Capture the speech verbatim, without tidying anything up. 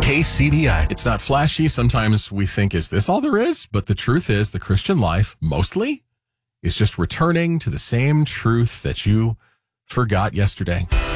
K C B I. It's not flashy. Sometimes we think, is this all there is? But the truth is, the Christian life, mostly, is just returning to the same truth that you forgot yesterday.